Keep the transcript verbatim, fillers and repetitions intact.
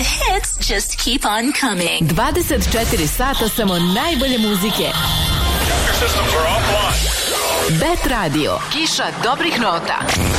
The hits just keep on coming. dvadeset četiri sata samo najbolje muzike. Your systems are offline. Bet Radio. Kiša dobrih nota.